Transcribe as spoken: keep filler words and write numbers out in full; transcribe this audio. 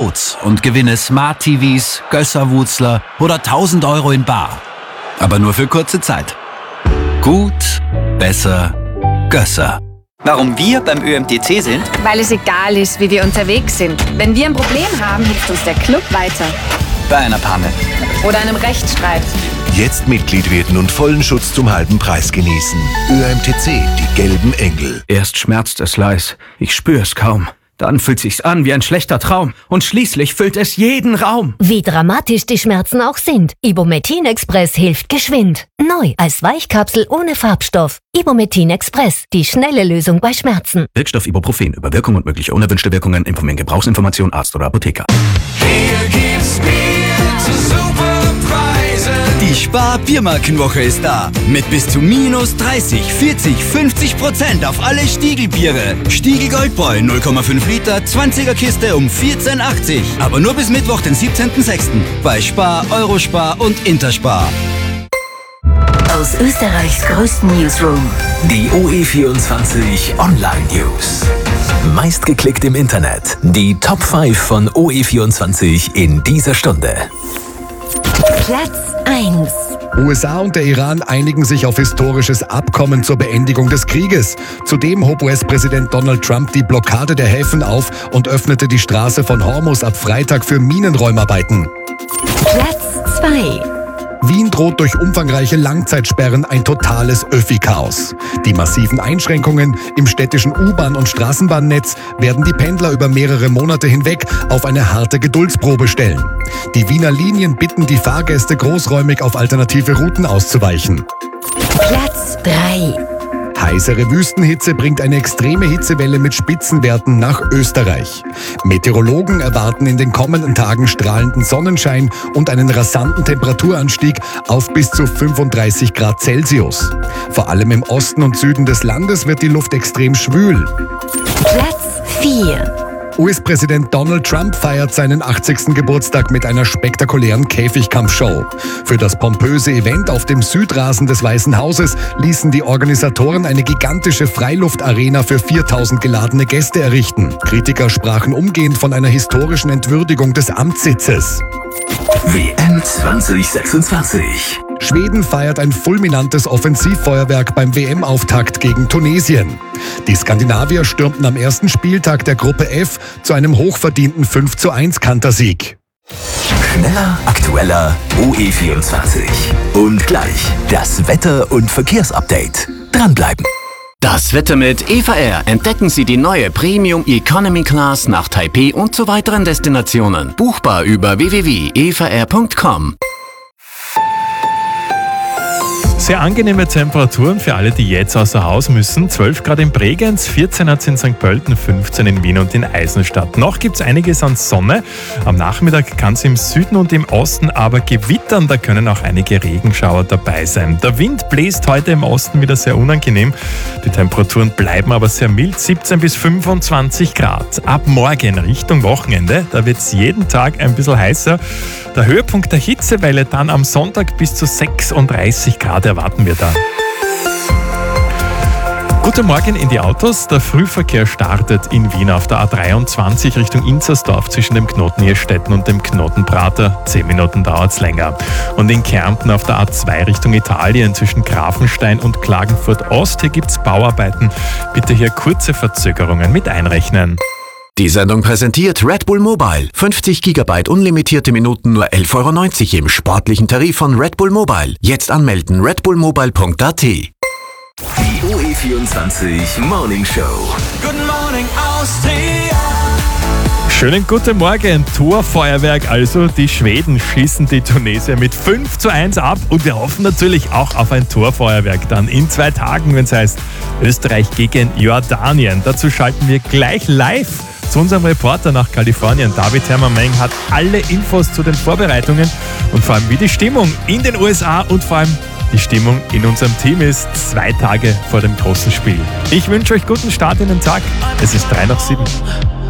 Codes und gewinne Smart T Vs, Gösser-Wutzler oder tausend Euro in bar. Aber nur für kurze Zeit. Gut, besser, Gösser. Warum wir beim Ö M T C sind? Weil es egal ist, wie wir unterwegs sind. Wenn wir ein Problem haben, hilft uns der Club weiter. Bei einer Panne. Oder einem Rechtsstreit. Jetzt Mitglied werden und vollen Schutz zum halben Preis genießen. Ö M T C, die gelben Engel. Erst schmerzt es leis, ich spür's kaum. Dann fühlt sich's an wie ein schlechter Traum. Und schließlich füllt es jeden Raum. Wie dramatisch die Schmerzen auch sind, Ibumetin Express hilft geschwind. Neu als Weichkapsel ohne Farbstoff. Ibumetin Express, die schnelle Lösung bei Schmerzen. Wirkstoff Ibuprofen. Über Wirkung und mögliche unerwünschte Wirkungen informieren Gebrauchsinformation Arzt oder Apotheker. Hier gibt's Bier zu super Preisen. Die Spar-Biermarkenwoche ist da. Mit bis zu minus dreißig, vierzig, fünfzig Prozent auf alle Stiegl-Biere. Stiegl Goldbräu null Komma fünf Liter, zwanziger Kiste um vierzehn achtzig. Aber nur bis Mittwoch, den siebzehnten sechsten Bei Spar, Eurospar und Interspar. Aus Österreichs größten Newsroom. Die O E vierundzwanzig Online News. Meistgeklickt im Internet. Die Top fünf von O E vierundzwanzig in dieser Stunde. Platz eins. U S A und der Iran einigen sich auf historisches Abkommen zur Beendigung des Krieges. Zudem hob U S-Präsident Donald Trump die Blockade der Häfen auf und öffnete die Straße von Hormuz ab Freitag für Minenräumarbeiten. Platz zwei. Wien droht durch umfangreiche Langzeitsperren ein totales Öffi-Chaos. Die massiven Einschränkungen im städtischen U-Bahn- und Straßenbahnnetz werden die Pendler über mehrere Monate hinweg auf eine harte Geduldsprobe stellen. Die Wiener Linien bitten die Fahrgäste großräumig auf alternative Routen auszuweichen. Platz drei. Heißere Wüstenhitze bringt eine extreme Hitzewelle mit Spitzenwerten nach Österreich. Meteorologen erwarten in den kommenden Tagen strahlenden Sonnenschein und einen rasanten Temperaturanstieg auf bis zu fünfunddreißig Grad Celsius. Vor allem im Osten und Süden des Landes wird die Luft extrem schwül. Platz vier. U S-Präsident Donald Trump feiert seinen achtzigsten Geburtstag mit einer spektakulären Käfigkampfshow. Für das pompöse Event auf dem Südrasen des Weißen Hauses ließen die Organisatoren eine gigantische Freiluftarena für viertausend geladene Gäste errichten. Kritiker sprachen umgehend von einer historischen Entwürdigung des Amtssitzes. W M zwanzig sechsundzwanzig. Schweden feiert ein fulminantes Offensivfeuerwerk beim W M-Auftakt gegen Tunesien. Die Skandinavier stürmten am ersten Spieltag der Gruppe F zu einem hochverdienten fünf zu eins Kantersieg. Schneller, aktueller, O E vierundzwanzig. Und gleich das Wetter- und Verkehrsupdate. Dranbleiben. Das Wetter mit E V R. Entdecken Sie die neue Premium Economy Class nach Taipei und zu weiteren Destinationen. Buchbar über w w w punkt e v r punkt com. Sehr angenehme Temperaturen für alle, die jetzt außer Haus müssen. zwölf Grad in Bregenz, vierzehn hat es in Sankt Pölten, fünfzehn in Wien und in Eisenstadt. Noch gibt es einiges an Sonne. Am Nachmittag kann es im Süden und im Osten aber gewittern. Da können auch einige Regenschauer dabei sein. Der Wind bläst heute im Osten wieder sehr unangenehm. Die Temperaturen bleiben aber sehr mild, siebzehn bis fünfundzwanzig Grad. Ab morgen Richtung Wochenende, da wird es jeden Tag ein bisschen heißer. Der Höhepunkt der Hitzewelle dann am Sonntag bis zu sechsunddreißig Grad erwarten wir da. Guten Morgen in die Autos. Der Frühverkehr startet in Wien auf der A dreiundzwanzig Richtung Inzersdorf zwischen dem Knoten Ehrstetten und dem Knoten Prater. Zehn Minuten dauert es länger. Und in Kärnten auf der A zwei Richtung Italien zwischen Grafenstein und Klagenfurt Ost. Hier gibt es Bauarbeiten. Bitte hier kurze Verzögerungen mit einrechnen. Die Sendung präsentiert Red Bull Mobile. fünfzig Gigabyte unlimitierte Minuten nur elf Euro neunzig im sportlichen Tarif von Red Bull Mobile. Jetzt anmelden redbullmobile punkt a t. Die O E vierundzwanzig Morning Show. Good morning, Austria. Schönen guten Morgen. Torfeuerwerk, also die Schweden schießen die Tunesier mit fünf zu eins ab und wir hoffen natürlich auch auf ein Torfeuerwerk dann in zwei Tagen, wenn es heißt Österreich gegen Jordanien. Dazu schalten wir gleich live zu unserem Reporter nach Kalifornien. David Herrmann-Meng hat alle Infos zu den Vorbereitungen und vor allem wie die Stimmung in den U S A und vor allem die Stimmung in unserem Team ist, zwei Tage vor dem großen Spiel. Ich wünsche euch guten Start in den Tag. Es ist drei nach sieben.